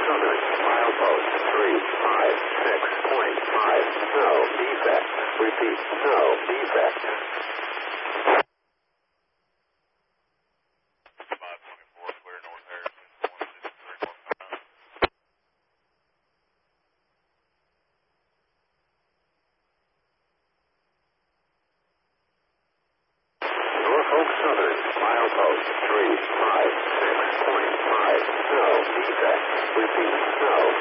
Southern, milepost 356.5. No defect. Repeat, no defect. 524, clear North Harrison, 16315. Norfolk Southern, milepost 356.5. No defect. Repeat, no